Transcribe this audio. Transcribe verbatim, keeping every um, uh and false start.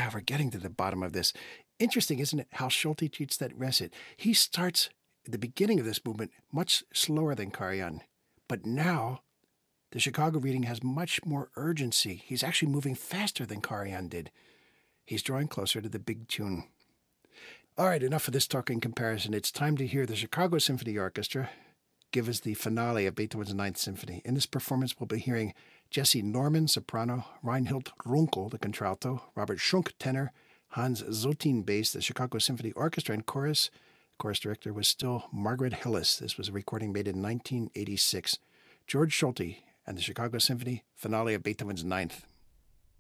how we're getting to the bottom of this. Interesting, isn't it, how Schulte treats that recit? He starts at the beginning of this movement much slower than Karajan, but now the Chicago reading has much more urgency. He's actually moving faster than Karajan did. He's drawing closer to the big tune. All right, enough of this talking comparison. It's time to hear the Chicago Symphony Orchestra give us the finale of Beethoven's Ninth Symphony. In this performance, we'll be hearing Jesse Norman, soprano, Reinhild Runkel, the contralto, Robert Schunk, tenor, Hans Zotin, bass, the Chicago Symphony Orchestra and chorus. Chorus director was still Margaret Hillis. This was a recording made in nineteen eighty-six. George Schulte and the Chicago Symphony, finale of Beethoven's Ninth.